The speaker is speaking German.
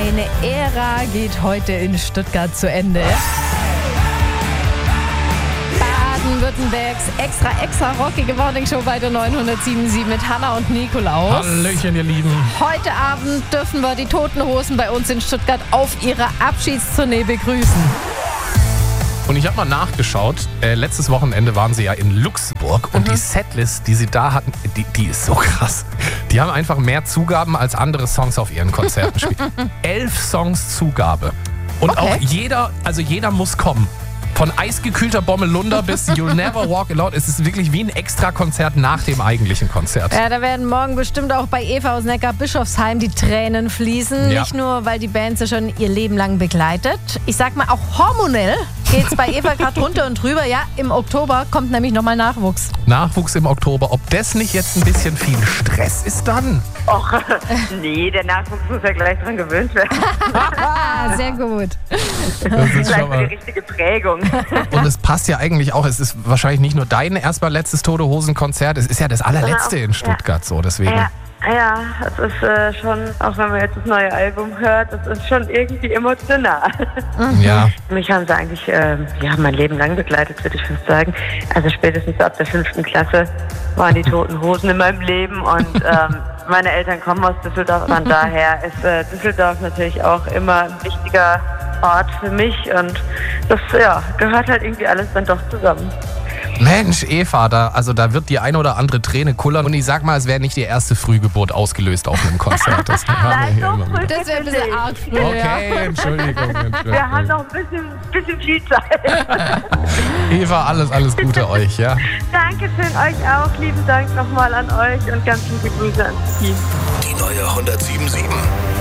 Eine Ära geht heute in Stuttgart zu Ende. Baden-Württembergs extra rockige Morningshow bei der 907 mit Hanna und Nikolaus. Hallöchen, ihr Lieben. Heute Abend dürfen wir die Toten Hosen bei uns in Stuttgart auf ihrer Abschiedstournee begrüßen. Und ich habe mal nachgeschaut, letztes Wochenende waren sie ja in Luxemburg und die Setlist, die sie da hatten, die ist so krass. Die haben einfach mehr Zugaben als andere Songs auf ihren Konzerten gespielt. 11 Songs Zugabe. Und auch jeder muss kommen. Von eisgekühlter Bommelunder bis You'll Never Walk Alone. Es ist wirklich wie ein Extrakonzert nach dem eigentlichen Konzert. Ja, da werden morgen bestimmt auch bei Eva aus Neckar-Bischofsheim die Tränen fließen. Ja. Nicht nur, weil die Band sie schon ihr Leben lang begleitet. Ich sag mal, auch hormonell geht's bei Eva gerade runter und drüber. Ja, im Oktober kommt nämlich nochmal Nachwuchs. Nachwuchs im Oktober. Ob das nicht jetzt ein bisschen viel Stress ist dann? Och, nee, der Nachwuchs muss ja gleich dran gewöhnt werden. Ah, sehr gut. Das ist Gleich schon für mal. die richtige Prägung. Und es passt ja eigentlich auch, es ist wahrscheinlich nicht nur dein erstmal letztes Tote Hosen Konzert, es ist ja das allerletzte in Stuttgart so, deswegen. Ja, es ist schon, auch wenn man jetzt das neue Album hört, das ist schon irgendwie emotional. Ja. Mich haben sie eigentlich mein Leben lang begleitet, würde ich fast sagen. Also spätestens ab der 5. Klasse waren die Toten Hosen in meinem Leben und meine Eltern kommen aus Düsseldorf, von daher ist Düsseldorf natürlich auch immer ein wichtiger Ort für mich und das gehört halt irgendwie alles dann doch zusammen. Mensch, Eva, da wird die eine oder andere Träne kullern und ich sag mal, es wäre nicht die erste Frühgeburt ausgelöst auf einem Konzert. Das haben wir Nein, hier so immer früh wieder. Das wäre ein bisschen arg früh. Okay, Entschuldigung. Wir haben noch ein bisschen viel Zeit. Eva, alles Gute euch, ja? Dankeschön euch auch. Lieben Dank nochmal an euch und ganz liebe Grüße ans Team. Die neue 107.7